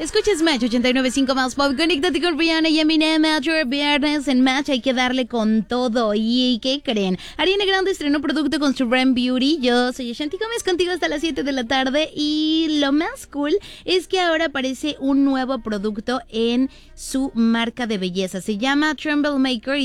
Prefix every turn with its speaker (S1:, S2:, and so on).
S1: Escuchas Match 89.5 más pop. Conéctate con Rihanna y Eminem. Match viernes en Match. Hay que darle con todo. ¿Y qué creen? Ariana Grande estrenó producto con su brand Beauty. Yo soy Ashanti Gómez, contigo hasta las 7 de la tarde. Y lo más cool es que ahora aparece un nuevo producto en su marca de belleza. Se llama Tremble Maker.